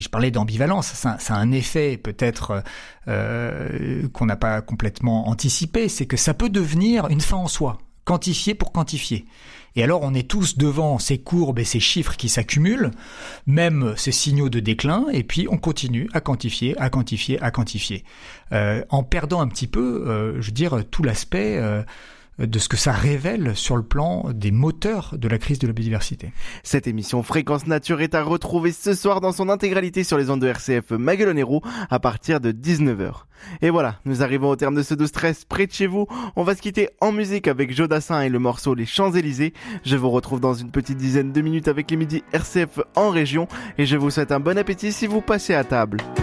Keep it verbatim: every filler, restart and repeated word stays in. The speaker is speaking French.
Je parlais d'ambivalence, ça, ça a un effet peut-être euh, qu'on n'a pas complètement anticipé, c'est que ça peut devenir une fin en soi, quantifier pour quantifier. Et alors on est tous devant ces courbes et ces chiffres qui s'accumulent, même ces signaux de déclin, et puis on continue à quantifier, à quantifier, à quantifier, euh, en perdant un petit peu, euh, je veux dire, tout l'aspect euh, de ce que ça révèle sur le plan des moteurs de la crise de la biodiversité. Cette émission Fréquence Nature est à retrouver ce soir dans son intégralité sur les ondes de R C F Maguelone-Hérault à partir de dix-neuf heures. Et voilà, nous arrivons au terme de ce douze treize près de chez vous. On va se quitter en musique avec Joe Dassin et le morceau Les Champs-Élysées. Je vous retrouve dans une petite dizaine de minutes avec les midis R C F en région et je vous souhaite un bon appétit si vous passez à table.